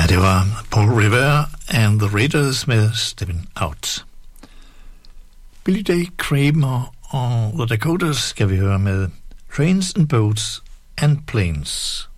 det var Paul Revere and the Raiders med Stepping Out. Billy Day, Kramer og The Dakotas skal vi høre med Trains and Boats and Planes.